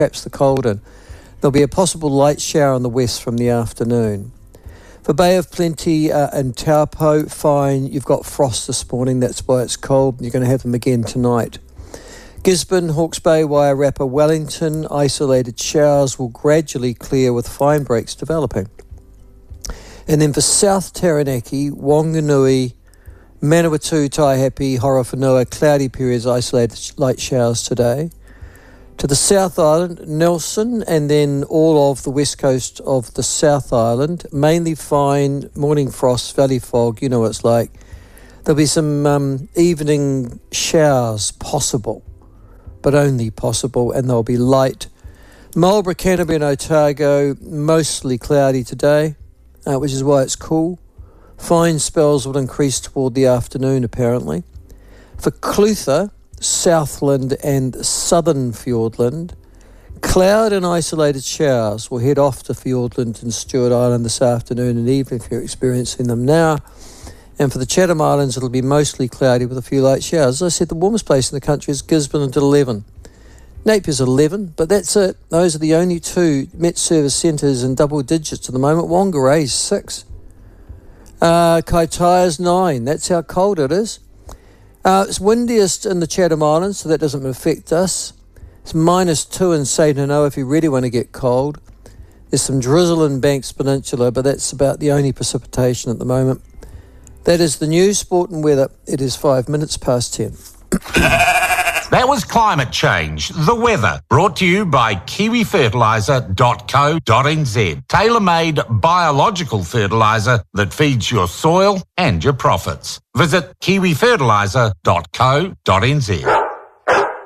traps the cold in. There'll be a possible light shower in the west from the afternoon. For Bay of Plenty and Taupo, fine. You've got frost this morning, that's why it's cold. You're going to have them again tonight. Gisborne, Hawke's Bay, Wairarapa, Wellington, isolated showers will gradually clear with fine breaks developing. And then for South Taranaki, Wanganui, Manawatu, Taihape, Horowhenua, cloudy periods, isolated light showers today. To the South Island, Nelson, and then all of the west coast of the South Island, mainly fine, morning frost, valley fog, you know what it's like. There'll be some evening showers possible, but only possible, and they'll be light. Marlborough, Canterbury and Otago, mostly cloudy today, which is why it's cool. Fine spells will increase toward the afternoon, apparently. For Clutha, Southland and Southern Fiordland, cloud and isolated showers will head off to Fiordland and Stewart Island this afternoon and evening if you're experiencing them now. And for the Chatham Islands, it'll be mostly cloudy with a few light showers. As I said, the warmest place in the country is Gisborne at 11. Napier's 11, but that's it. Those are the only two Met Service centres in double digits at the moment. Whangarei 6. Kaitaia's 9. That's how cold it is. It's windiest in the Chatham Islands, so that doesn't affect us. It's -2 in St. Hanoa if you really want to get cold. There's some drizzle in Banks Peninsula, but that's about the only precipitation at the moment. That is the news, sport and weather. It is 5 minutes past 10. That was Climate Change, the weather, brought to you by kiwifertiliser.co.nz. Tailor-made biological fertiliser that feeds your soil and your profits. Visit kiwifertiliser.co.nz.